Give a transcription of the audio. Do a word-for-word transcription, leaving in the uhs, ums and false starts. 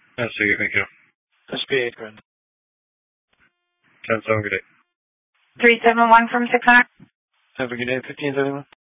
That's okay, thank you. S P eight, grand. ten seven, good day. three seven one from six hundred. Have a good day, fifteen seventy-one.